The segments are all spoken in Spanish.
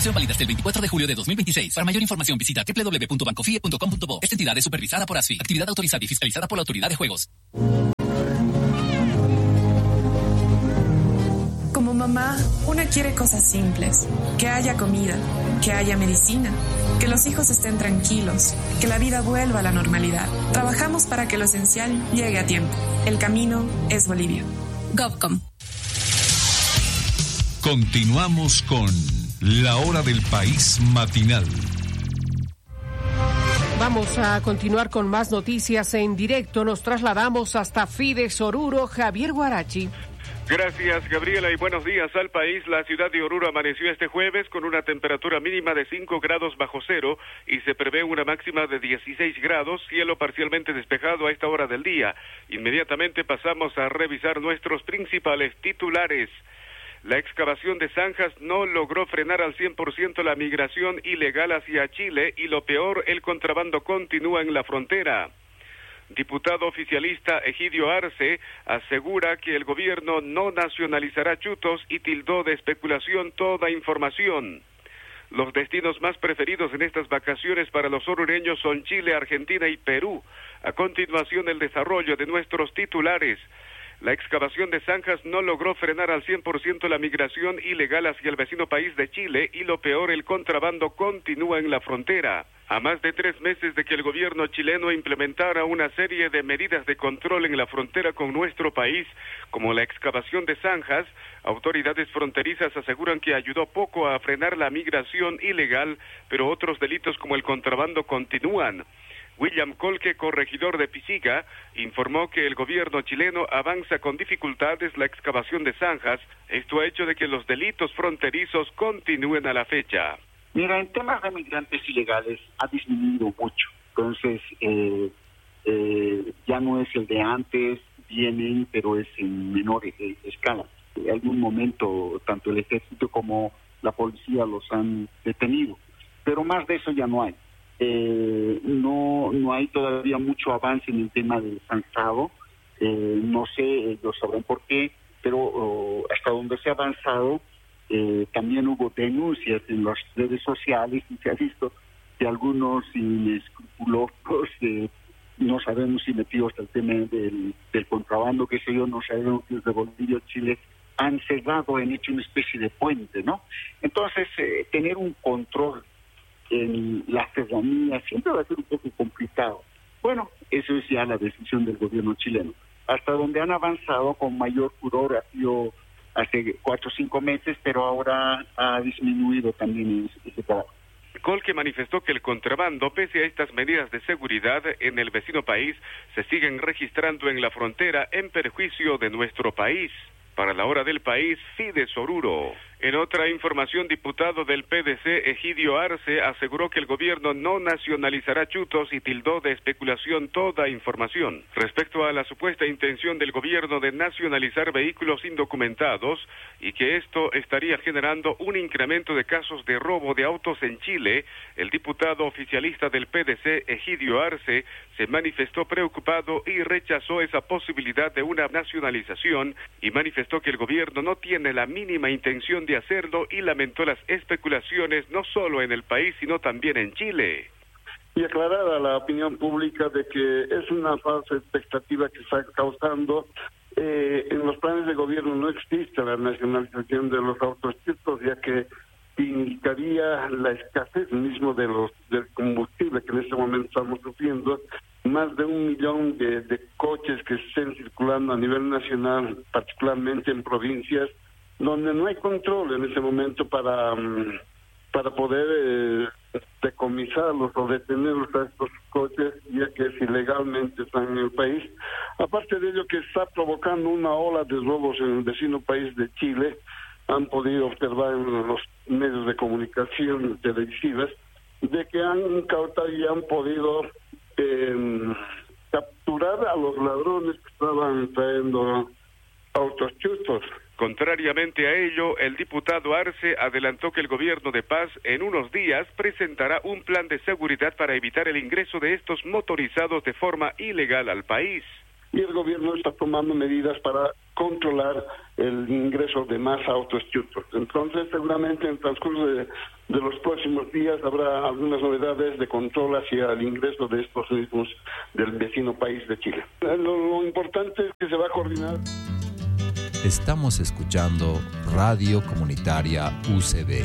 Promoción válida hasta el 24 de julio de 2026. Para mayor información visita www.bancofie.com.bo. Esta entidad es supervisada por ASFI. Actividad autorizada y fiscalizada por la Autoridad de Juegos. Como mamá, una quiere cosas simples. Que haya comida, que haya medicina, que los hijos estén tranquilos, que la vida vuelva a la normalidad. Trabajamos para que lo esencial llegue a tiempo. El camino es Bolivia. GovCom. Continuamos con La Hora del País Matinal. Vamos a continuar con más noticias en directo. Nos trasladamos hasta Fides Oruro. Javier Guarachi. Gracias, Gabriela, y buenos días al país. La ciudad de Oruro amaneció este jueves con una temperatura mínima de 5 grados bajo cero y se prevé una máxima de 16 grados, cielo parcialmente despejado a esta hora del día. Inmediatamente pasamos a revisar nuestros principales titulares. La excavación de zanjas no logró frenar al 100% la migración ilegal hacia Chile y lo peor, el contrabando continúa en la frontera. Diputado oficialista Egidio Arce asegura que el gobierno no nacionalizará chutos y tildó de especulación toda información. Los destinos más preferidos en estas vacaciones para los orureños son Chile, Argentina y Perú. A continuación, el desarrollo de nuestros titulares. La excavación de zanjas no logró frenar al 100% la migración ilegal hacia el vecino país de Chile y lo peor, el contrabando continúa en la frontera. A más de 3 meses de que el gobierno chileno implementara una serie de medidas de control en la frontera con nuestro país, como la excavación de zanjas, autoridades fronterizas aseguran que ayudó poco a frenar la migración ilegal, pero otros delitos como el contrabando continúan. William Colque, corregidor de Pisiga, informó que el gobierno chileno avanza con dificultades la excavación de zanjas. Esto ha hecho de que los delitos fronterizos continúen a la fecha. Mira, en temas de migrantes ilegales ha disminuido mucho. Entonces, ya no es el de antes, vienen, pero es en menor escala. En algún momento, tanto el ejército como la policía los han detenido, pero más de eso ya no hay. No hay todavía mucho avance en el tema del zanjado. No sé, ellos sabrán por qué, pero hasta donde se ha avanzado, también hubo denuncias en las redes sociales y se ha visto que algunos inescrupulosos, no sabemos si metidos al tema del contrabando, qué sé yo, no sabemos si es de Bolivia o Chile, han cerrado, han hecho una especie de puente, ¿no? Entonces, tener un control en la serranía siempre va a ser un poco complicado. Bueno, eso es ya la decisión del gobierno chileno. Hasta donde han avanzado con mayor furor ha sido hace 4 o 5 meses, pero ahora ha disminuido también ese trabajo. Colque manifestó que el contrabando, pese a estas medidas de seguridad en el vecino país, se siguen registrando en la frontera en perjuicio de nuestro país. Para La Hora del País, Fides Oruro. En otra información, diputado del PDC, Egidio Arce, aseguró que el gobierno no nacionalizará chutos y tildó de especulación toda información. Respecto a la supuesta intención del gobierno de nacionalizar vehículos indocumentados y que esto estaría generando un incremento de casos de robo de autos en Chile, el diputado oficialista del PDC, Egidio Arce, se manifestó preocupado y rechazó esa posibilidad de una nacionalización y manifestó que el gobierno no tiene la mínima intención de hacerlo y lamentó las especulaciones no solo en el país sino también en Chile. Y aclarar a la opinión pública de que es una falsa expectativa que está causando. En los planes de gobierno no existe la nacionalización de los autos chutos, ya que indicaría la escasez mismo del combustible que en este momento estamos sufriendo. Más de 1 millón de coches que estén circulando a nivel nacional, particularmente en provincias, donde no hay control en ese momento para poder decomisarlos o detenerlos a estos coches, ya que si ilegalmente están en el país. Aparte de ello, que está provocando una ola de robos en el vecino país de Chile, han podido observar en los medios de comunicación televisivas, de que han incautado y han podido capturar a los ladrones que estaban trayendo autos chutos. Contrariamente a ello, el diputado Arce adelantó que el gobierno de Paz en unos días presentará un plan de seguridad para evitar el ingreso de estos motorizados de forma ilegal al país. y el gobierno está tomando medidas para controlar el ingreso de más autos chutos. Entonces, seguramente en el transcurso de los próximos días habrá algunas novedades de control hacia el ingreso de estos mismos del vecino país de Chile. Lo importante es que se va a coordinar. Estamos escuchando Radio Comunitaria UCB.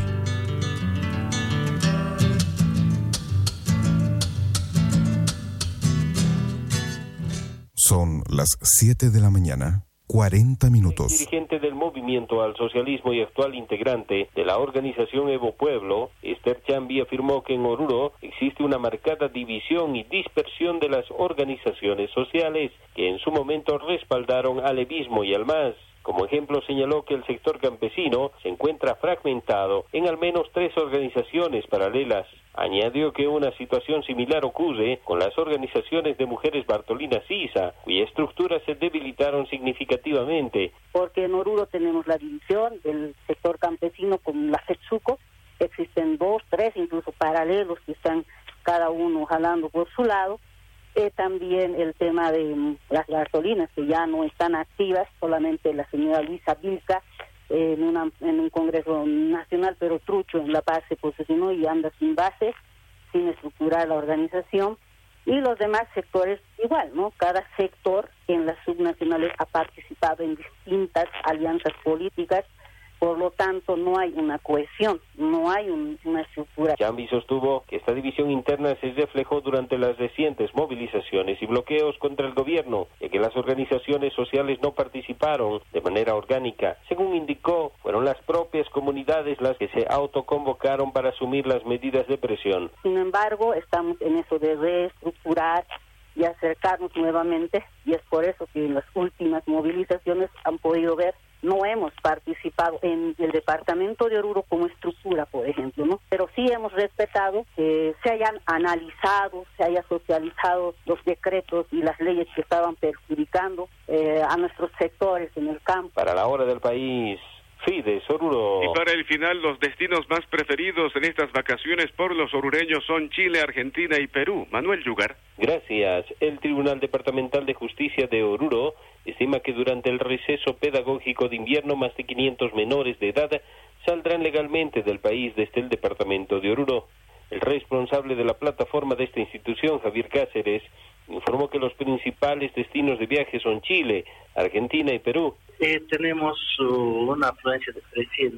Son las 7 de la mañana, 40 minutos. El dirigente del Movimiento al Socialismo y actual integrante de la organización Evo Pueblo, Esther Chambi, afirmó que en Oruro existe una marcada división y dispersión de las organizaciones sociales que en su momento respaldaron al evismo y al MAS. Como ejemplo, señaló que el sector campesino se encuentra fragmentado en al menos 3 organizaciones paralelas. Añadió que una situación similar ocurre con las organizaciones de mujeres Bartolina Sisa, cuya estructuras se debilitaron significativamente. Porque en Oruro tenemos la división del sector campesino con la FETSUCO, existen 2, 3 incluso paralelos que están cada uno jalando por su lado. También el tema de las Bartolinas, que ya no están activas, solamente la señora Luisa Vilca en un congreso nacional, pero trucho en La Paz se posesionó y anda sin base, sin estructurar la organización. Y los demás sectores igual, ¿no? Cada sector en las subnacionales ha participado en distintas alianzas políticas. Por lo tanto, no hay una cohesión, no hay una estructura. Chambi sostuvo que esta división interna se reflejó durante las recientes movilizaciones y bloqueos contra el gobierno, ya que las organizaciones sociales no participaron de manera orgánica. Según indicó, fueron las propias comunidades las que se autoconvocaron para asumir las medidas de presión. Sin embargo, estamos en eso de reestructurar y acercarnos nuevamente, y es por eso que en las últimas movilizaciones han podido ver, no hemos participado en el departamento de Oruro como estructura, por ejemplo, ¿no? Pero sí hemos respetado que se hayan analizado, se haya socializado los decretos y las leyes que estaban perjudicando a nuestros sectores en el campo. Para la hora del país, Fides Oruro. Y para el final, los destinos más preferidos en estas vacaciones por los orureños son Chile, Argentina y Perú. Manuel Yugar. Gracias. El Tribunal Departamental de Justicia de Oruro estima que durante el receso pedagógico de invierno más de 500 menores de edad saldrán legalmente del país desde el departamento de Oruro. El responsable de la plataforma de esta institución, Javier Cáceres, informó que los principales destinos de viaje son Chile, Argentina y Perú. Tenemos una afluencia de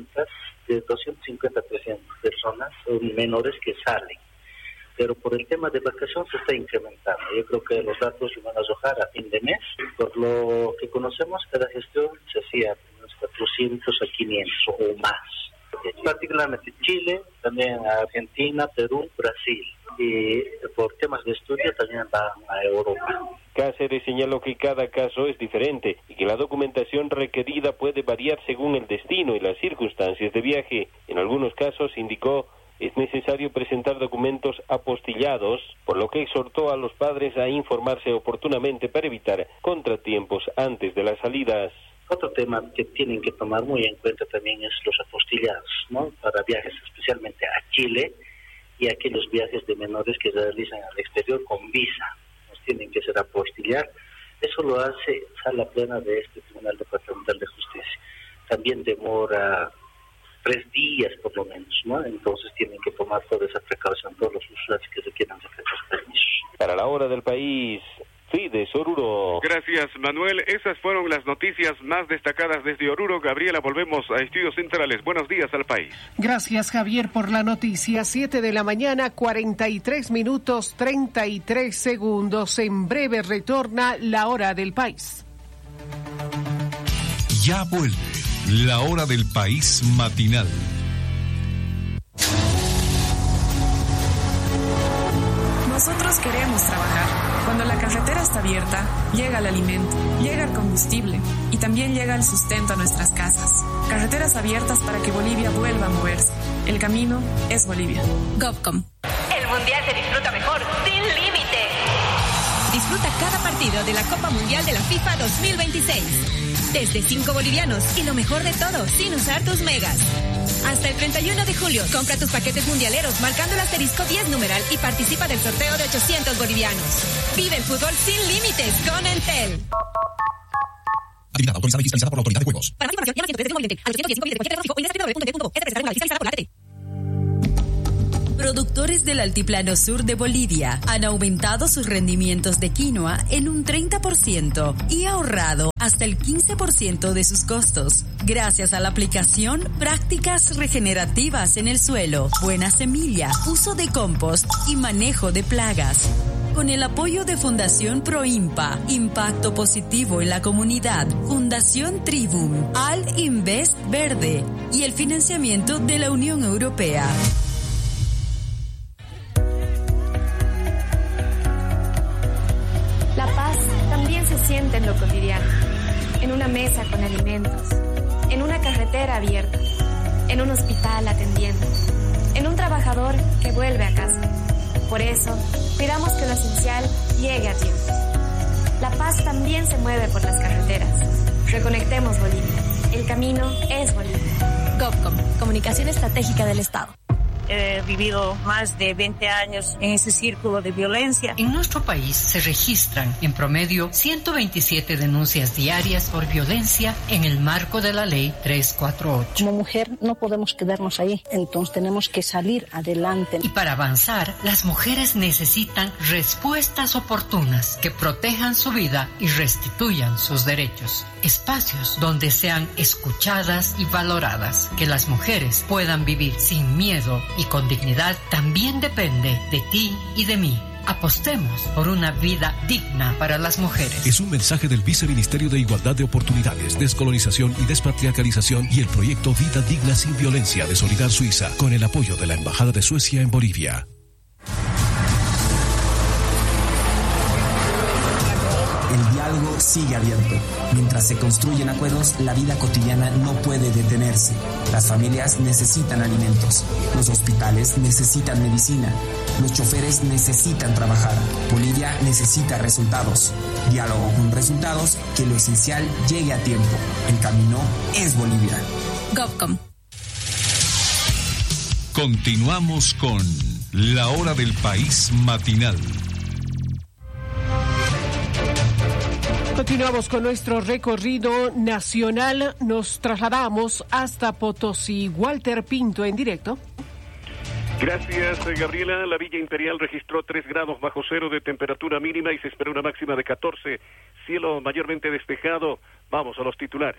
250 a 300 personas menores que salen, pero por el tema de vacación se está incrementando. Yo creo que los datos se van a arrojar a fin de mes. Por lo que conocemos, cada gestión se hacía unos 400 a 500 o más. Particularmente Chile, también Argentina, Perú, Brasil. Y por temas de estudio también van a Europa. Cáceres señaló que cada caso es diferente y que la documentación requerida puede variar según el destino y las circunstancias de viaje. En algunos casos, indicó, es necesario presentar documentos apostillados, por lo que exhortó a los padres a informarse oportunamente para evitar contratiempos antes de las salidas. Otro tema que tienen que tomar muy en cuenta también es los apostillados, ¿no? Para viajes especialmente a Chile y aquellos viajes de menores que realizan al exterior con visa. Nos tienen que hacer apostillar. Eso lo hace Sala Plena de este Tribunal Departamental de Justicia. También demora 3 días por lo menos, ¿no? Entonces tienen que tomar toda esa precaución, todos los usuarios que se quieran sacar los permisos. Para la hora del país, Fides Oruro. Gracias, Manuel. Esas fueron las noticias más destacadas desde Oruro. Gabriela, volvemos a Estudios Centrales. Buenos días al país. Gracias, Javier, por la noticia. 7 de la mañana, 43 minutos, 33 segundos. En breve retorna la hora del país. Ya vuelve la hora del país matinal. Nosotros queremos trabajar. Cuando la carretera está abierta, llega el alimento, llega el combustible y también llega el sustento a nuestras casas. Carreteras abiertas para que Bolivia vuelva a moverse. El camino es Bolivia. GovCom. El mundial se disfruta mejor, sin límite. Disfruta cada partido partido de la Copa Mundial de la FIFA 2026. Desde 5 bolivianos y lo mejor de todo, sin usar tus megas. Hasta el 31 de julio, compra tus paquetes mundialeros marcando el asterisco 10 numeral y participa del sorteo de 800 bolivianos. Vive el fútbol sin límites con Entel. Actividad autorizada y fiscalizada por la Autoridad de Juegos. Para más información, llama al 103 de al 810 de cualquier tráfico o ingresa a www.nt.go. Es representada fiscalizada por la ATT. Productores del Altiplano Sur de Bolivia han aumentado sus rendimientos de quinoa en un 30% y ahorrado hasta el 15% de sus costos, gracias a la aplicación prácticas regenerativas en el suelo, buena semilla, uso de compost y manejo de plagas. Con el apoyo de Fundación Proimpa, Impacto Positivo en la Comunidad, Fundación Tribum, Al Invest Verde y el financiamiento de la Unión Europea. La paz también se siente en lo cotidiano, en una mesa con alimentos, en una carretera abierta, en un hospital atendiendo, en un trabajador que vuelve a casa. Por eso, cuidamos que lo esencial llegue a tiempo. La paz también se mueve por las carreteras. Reconectemos Bolivia. El camino es Bolivia. GovCom, Comunicación Estratégica del Estado. He vivido más de 20 años en ese círculo de violencia. En nuestro país se registran en promedio 127 denuncias diarias por violencia en el marco de la Ley 348. Como mujer no podemos quedarnos ahí, entonces tenemos que salir adelante. Y para avanzar, las mujeres necesitan respuestas oportunas que protejan su vida y restituyan sus derechos. Espacios donde sean escuchadas y valoradas, que las mujeres puedan vivir sin miedo y con dignidad, también depende de ti y de mí. Apostemos por una vida digna para las mujeres. Es un mensaje del Viceministerio de Igualdad de Oportunidades, Descolonización y Despatriarcalización y el proyecto Vida Digna Sin Violencia de Solidar Suiza, con el apoyo de la Embajada de Suecia en Bolivia. El diálogo sigue abierto. Mientras se construyen acuerdos, la vida cotidiana no puede detenerse. Las familias necesitan alimentos. Los hospitales necesitan medicina. Los choferes necesitan trabajar. Bolivia necesita resultados. Diálogo con resultados, que lo esencial llegue a tiempo. El camino es Bolivia. GovCom. Continuamos con La Hora del País Matinal. Continuamos con nuestro recorrido nacional. Nos trasladamos hasta Potosí. Walter Pinto en directo. Gracias, Gabriela. La Villa Imperial registró 3 grados bajo cero de temperatura mínima y se espera una máxima de 14. Cielo mayormente despejado. Vamos a los titulares.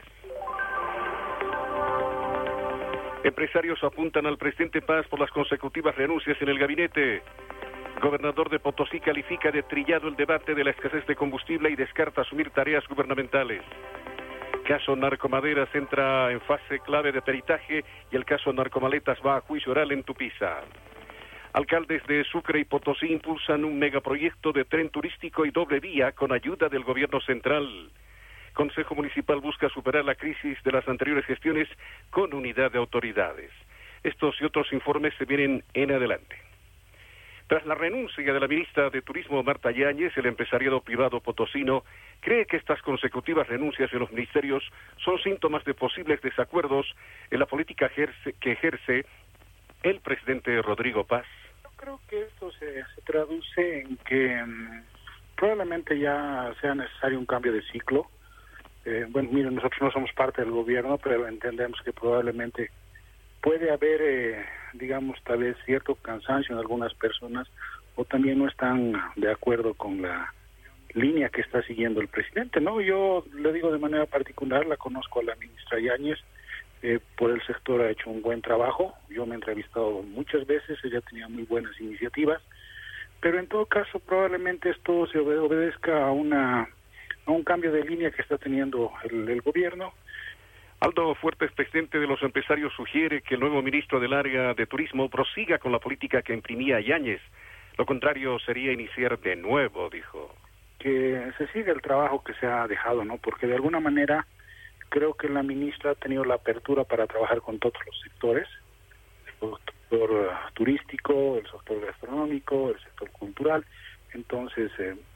Empresarios apuntan al presidente Paz por las consecutivas renuncias en el gabinete. Gobernador de Potosí califica de trillado el debate de la escasez de combustible y descarta asumir tareas gubernamentales. Caso Narcomaderas entra en fase clave de peritaje y el caso Narcomaletas va a juicio oral en Tupiza. Alcaldes de Sucre y Potosí impulsan un megaproyecto de tren turístico y doble vía con ayuda del gobierno central. Consejo Municipal busca superar la crisis de las anteriores gestiones con unidad de autoridades. Estos y otros informes se vienen en adelante. Tras la renuncia de la ministra de Turismo, Marta Yáñez, el empresariado privado potosino cree que estas consecutivas renuncias en los ministerios son síntomas de posibles desacuerdos en la política que ejerce el presidente Rodrigo Paz. Yo creo que esto se traduce en que probablemente ya sea necesario un cambio de ciclo. Bueno, miren, nosotros no somos parte del gobierno, pero entendemos que probablemente puede haber, digamos, tal vez cierto cansancio en algunas personas o también no están de acuerdo con la línea que está siguiendo el presidente, ¿no? Yo le digo de manera particular, la conozco a la ministra Yáñez, por el sector ha hecho un buen trabajo, yo me he entrevistado muchas veces, ella tenía muy buenas iniciativas, pero en todo caso probablemente esto se obedezca a un cambio de línea que está teniendo el gobierno. Aldo Fuertes, presidente de los empresarios, sugiere que el nuevo ministro del área de turismo prosiga con la política que imprimía Yáñez. Lo contrario sería iniciar de nuevo, dijo. Que se siga el trabajo que se ha dejado, ¿no? Porque de alguna manera creo que la ministra ha tenido la apertura para trabajar con todos los sectores, el sector turístico, el sector gastronómico, el sector cultural. Entonces,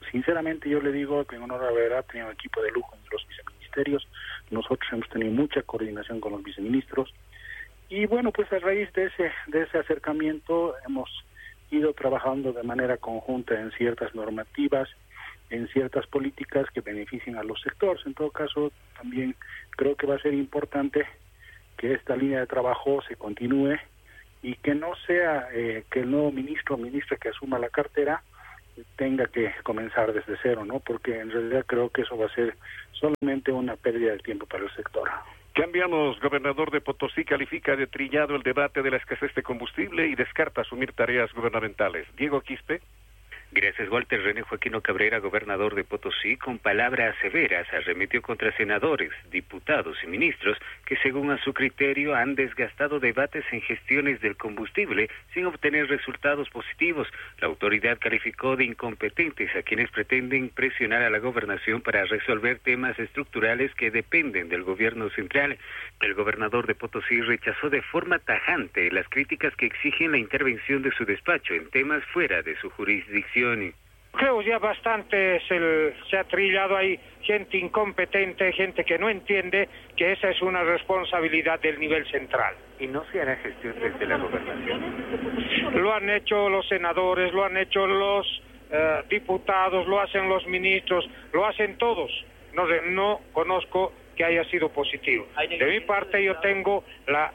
sinceramente yo le digo que en honor a la verdad tenía un equipo de lujo en los viceministerios, nosotros hemos tenido mucha coordinación con los viceministros y bueno, pues a raíz de ese acercamiento hemos ido trabajando de manera conjunta en ciertas normativas, en ciertas políticas que beneficien a los sectores. En todo caso, también creo que va a ser importante que esta línea de trabajo se continúe y que no sea que el nuevo ministro o ministra que asuma la cartera tenga que comenzar desde cero, ¿no? Porque en realidad creo que eso va a ser solamente una pérdida de tiempo para el sector. Cambiamos. Gobernador de Potosí califica de trillado el debate de la escasez de combustible y descarta asumir tareas gubernamentales. Diego Quispe. Gracias, Walter. René Joaquino Cabrera, gobernador de Potosí, con palabras severas arremetió contra senadores, diputados y ministros que, según a su criterio, han desgastado debates en gestiones del combustible sin obtener resultados positivos. La autoridad calificó de incompetentes a quienes pretenden presionar a la gobernación para resolver temas estructurales que dependen del gobierno central. El gobernador de Potosí rechazó de forma tajante las críticas que exigen la intervención de su despacho en temas fuera de su jurisdicción. Creo ya bastante se ha trillado ahí gente incompetente, gente que no entiende que esa es una responsabilidad del nivel central. ¿Y no se hará gestión desde la gobernación? Lo han hecho los senadores, lo han hecho los diputados, lo hacen los ministros, lo hacen todos. No conozco que haya sido positivo. De mi parte yo tengo la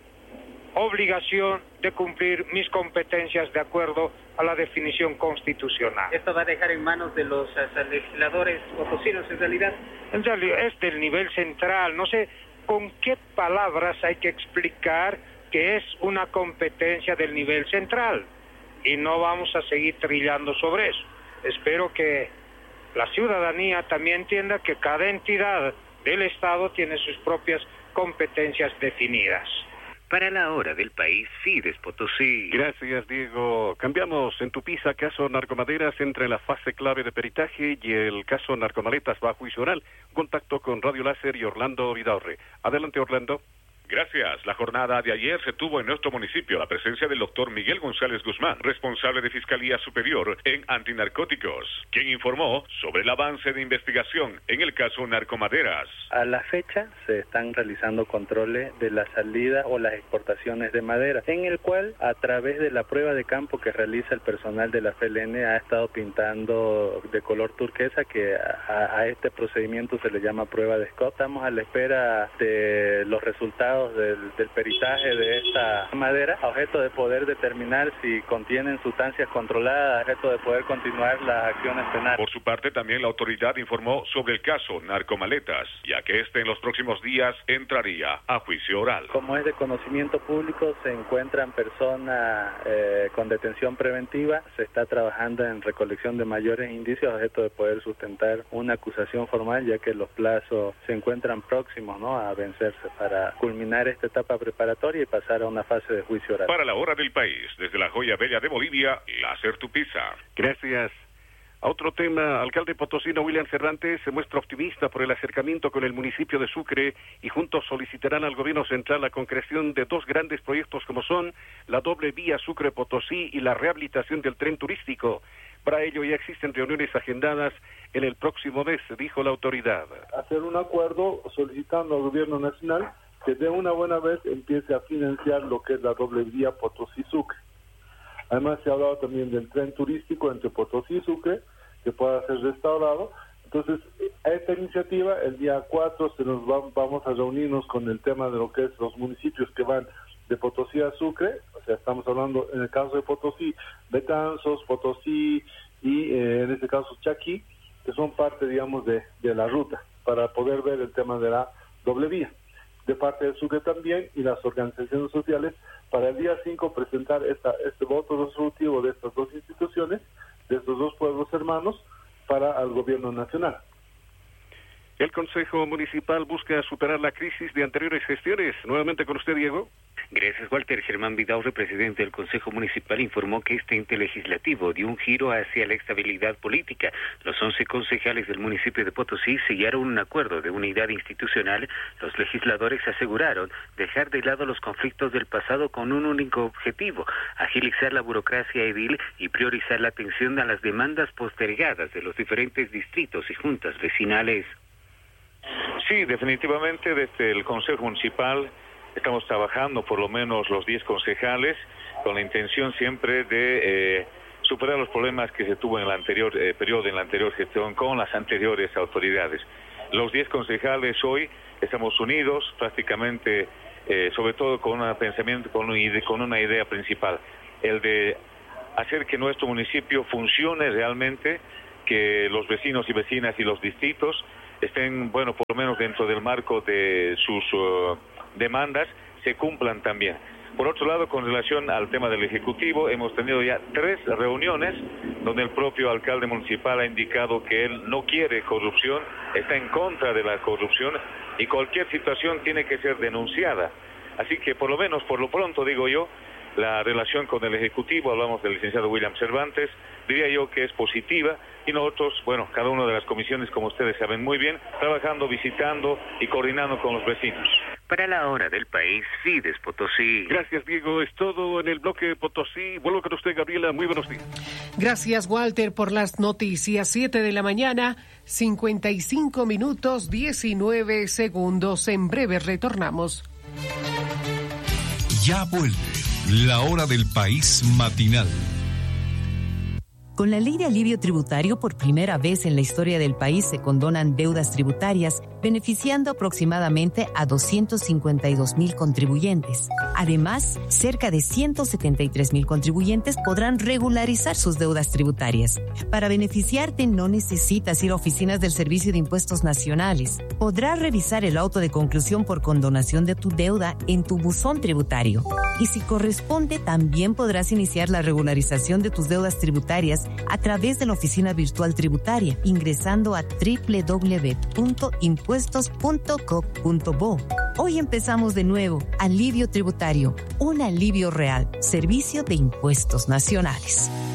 obligación de cumplir mis competencias de acuerdo a la definición constitucional. ¿Esto va a dejar en manos de los legisladores potosinos en realidad? En realidad es del nivel central. No sé con qué palabras hay que explicar que es una competencia del nivel central. Y no vamos a seguir trillando sobre eso. Espero que la ciudadanía también entienda que cada entidad del Estado tiene sus propias competencias definidas. Para la hora del país, Fides Potosí. Gracias, Diego. Cambiamos. En Tupiza, caso Narcomaderas entra en la fase clave de peritaje y el caso Narcomaletas va a juicio oral. Contacto con Radio Láser y Orlando Vidaurre. Adelante, Orlando. Gracias. La jornada de ayer se tuvo en nuestro municipio la presencia del doctor Miguel González Guzmán, responsable de Fiscalía Superior en Antinarcóticos, quien informó sobre el avance de investigación en el caso Narcomaderas. A la fecha se están realizando controles de la salida o las exportaciones de madera, en el cual a través de la prueba de campo que realiza el personal de la FLN ha estado pintando de color turquesa, que a este procedimiento se le llama prueba de Scott. Estamos a la espera de los resultados del peritaje de esta madera, a objeto de poder determinar si contienen sustancias controladas, a objeto de poder continuar las acciones penales. Por su parte, también la autoridad informó sobre el caso Narcomaletas, ya que este en los próximos días entraría a juicio oral. Como es de conocimiento público, se encuentran personas con detención preventiva, se está trabajando en recolección de mayores indicios, a objeto de poder sustentar una acusación formal, ya que los plazos se encuentran próximos, ¿no?, a vencerse para culminar esta etapa preparatoria y pasar a una fase de juicio oral. Para la hora del país, desde la joya bella de Bolivia, Láser Tupiza. Gracias. A otro tema, alcalde potosino William Cervantes se muestra optimista por el acercamiento con el municipio de Sucre y juntos solicitarán al gobierno central la concreción de dos grandes proyectos como son la doble vía Sucre-Potosí y la rehabilitación del tren turístico. Para ello ya existen reuniones agendadas en el próximo mes, dijo la autoridad. Hacer un acuerdo solicitando al gobierno nacional que de una buena vez empiece a financiar lo que es la doble vía Potosí-Sucre. Además se ha hablado también del tren turístico entre Potosí y Sucre, que pueda ser restaurado. Entonces, a esta iniciativa, el día 4 vamos a reunirnos con el tema de lo que es los municipios que van de Potosí a Sucre. O sea, estamos hablando, en el caso de Potosí, Betanzos, Potosí y en este caso Chaquí, que son parte, digamos, de la ruta, para poder ver el tema de la doble vía. De parte de Sucre también y las organizaciones sociales, para el día 5 presentar este voto resolutivo de estas dos instituciones, de estos dos pueblos hermanos, para el gobierno nacional. El Consejo Municipal busca superar la crisis de anteriores gestiones. Nuevamente con usted, Diego. Gracias, Walter. Germán Vidaurre, presidente del Consejo Municipal, informó que este ente legislativo dio un giro hacia la estabilidad política. Los 11 concejales del municipio de Potosí sellaron un acuerdo de unidad institucional. Los legisladores aseguraron dejar de lado los conflictos del pasado con un único objetivo: agilizar la burocracia edil y priorizar la atención a las demandas postergadas de los diferentes distritos y juntas vecinales. Sí, definitivamente desde el Consejo Municipal estamos trabajando, por lo menos los 10 concejales, con la intención siempre de superar los problemas que se tuvo en el anterior periodo, en la anterior gestión, con las anteriores autoridades. Los 10 concejales hoy estamos unidos prácticamente, sobre todo con un pensamiento, con una idea principal, el de hacer que nuestro municipio funcione realmente, que los vecinos y vecinas y los distritos estén, bueno, por lo menos dentro del marco de sus demandas, se cumplan también. Por otro lado, con relación al tema del Ejecutivo, hemos tenido ya 3 reuniones donde el propio alcalde municipal ha indicado que él no quiere corrupción, está en contra de la corrupción y cualquier situación tiene que ser denunciada. Así que por lo menos, por lo pronto, digo yo, la relación con el Ejecutivo, hablamos del licenciado William Cervantes, diría yo que es positiva, y nosotros, bueno, cada una de las comisiones, como ustedes saben muy bien, trabajando, visitando y coordinando con los vecinos. Para la hora del país, Fides Potosí. Gracias, Diego. Es todo en el bloque Potosí. Vuelvo con usted, Gabriela. Muy buenos días. Gracias, Walter, por las noticias. 7 de la mañana, 55 minutos, 19 segundos. En breve retornamos. Ya vuelve la hora del país matinal. Con la Ley de Alivio Tributario, por primera vez en la historia del país se condonan deudas tributarias, beneficiando aproximadamente a 252,000 contribuyentes. Además, cerca de 173,000 contribuyentes podrán regularizar sus deudas tributarias. Para beneficiarte no necesitas ir a oficinas del Servicio de Impuestos Nacionales. Podrás revisar el auto de conclusión por condonación de tu deuda en tu buzón tributario. Y si corresponde, también podrás iniciar la regularización de tus deudas tributarias a través de la oficina virtual tributaria, ingresando a www.impuestos.gov.bo. Hoy empezamos de nuevo. Alivio tributario, un alivio real. Servicio de Impuestos Nacionales.